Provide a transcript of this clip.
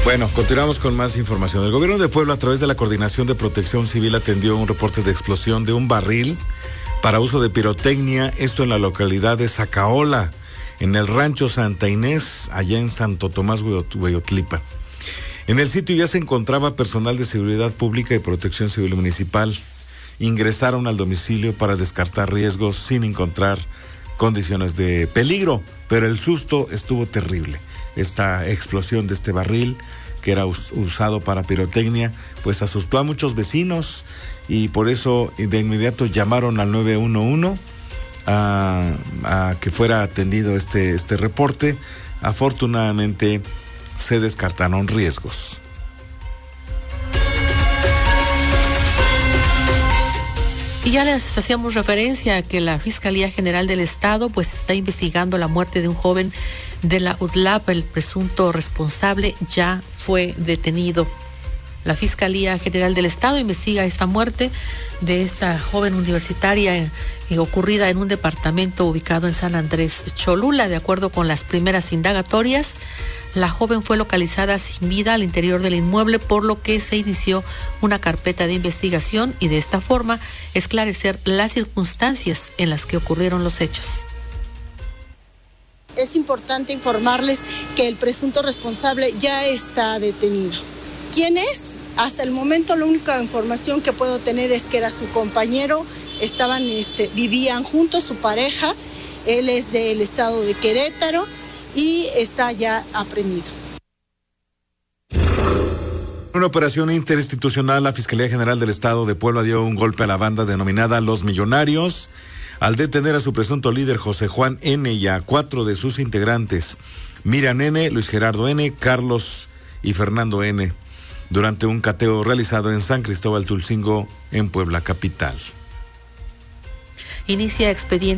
Bueno, continuamos con más información. El gobierno de Puebla, a través de la Coordinación de Protección Civil, atendió un reporte de explosión de un barril para uso de pirotecnia, esto en la localidad de Zacaola, en el rancho Santa Inés, allá en Santo Tomás, Hueyotlipa. En el sitio ya se encontraba personal de seguridad pública y protección civil municipal. Ingresaron al domicilio para descartar riesgos sin encontrar condiciones de peligro, pero el susto estuvo terrible. Esta explosión de este barril, que era usado para pirotecnia, pues asustó a muchos vecinos y por eso de inmediato llamaron al 911 a que fuera atendido este reporte. Afortunadamente se descartaron riesgos. Y ya les hacíamos referencia a que la Fiscalía General del Estado pues está investigando la muerte de un joven de la UTLAP. El presunto responsable ya fue detenido. La Fiscalía General del Estado investiga esta muerte de esta joven universitaria ocurrida en un departamento ubicado en San Andrés Cholula. De acuerdo con las primeras indagatorias, la joven fue localizada sin vida al interior del inmueble, por lo que se inició una carpeta de investigación y de esta forma esclarecer las circunstancias en las que ocurrieron los hechos. Es importante informarles que el presunto responsable ya está detenido. ¿Quién es? Hasta el momento la única información que puedo tener es que era su compañero, vivían juntos, su pareja, él es del estado de Querétaro y está ya aprehendido. En una operación interinstitucional, la Fiscalía General del Estado de Puebla dio un golpe a la banda denominada Los Millonarios al detener a su presunto líder José Juan N. y a 4 de sus integrantes, Miriam N., Luis Gerardo N., Carlos y Fernando N., durante un cateo realizado en San Cristóbal Tulcingo, en Puebla capital. Inicia expediente